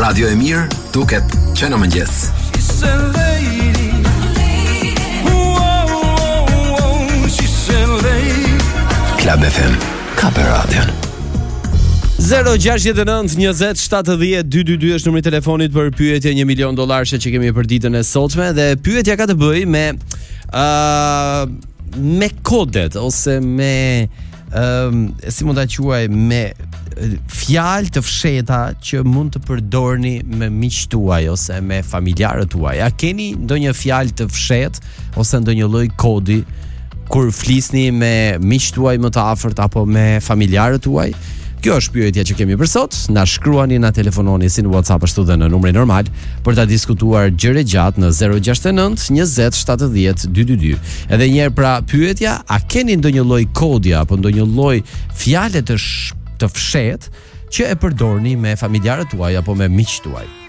Radio e mirë duket që në mëngjes. Club FM, ka për radion. 069 20 70 222 është numri i telefonit për pyetje $1 milion që kemi për ditën e sotme, dhe pyetja ka të bëjë me kodet ose me si mund ta quaj, me fjalë të fshehta që mund të përdorni me miqtë tuaj ose me familjarët tuaj. A keni ndonjë fjalë të fshehtë ose ndonjë lloj kodi kur flisni me miqtë tuaj më të afërt apo me familjarët tuaj? Kjo është pyetja që kemi për sot. Na shkruani, na telefononi si në WhatsApp ashtu dhe në numrin normal për ta diskutuar gjëre gjatë në 069 20 70 222. Edhe një herë, pra, pyetja: a keni ndonjë lloj kodi apo ndonjë lloj fjale të fshehtë që e përdorni me familjarët tuaj apo me miqtë tuaj?